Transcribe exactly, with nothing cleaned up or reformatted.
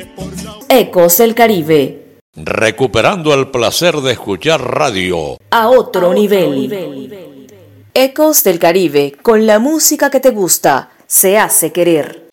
Ecos del Caribe. Recuperando el placer de escuchar radio a otro, a otro nivel. nivel. Ecos del Caribe, con la música que te gusta, se hace querer.